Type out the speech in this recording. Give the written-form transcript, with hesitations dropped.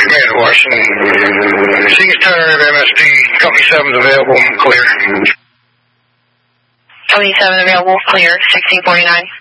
Commander Washington. See's Turner of MSD. Company 7's available. Clear. Company 7 available. Clear. 1649.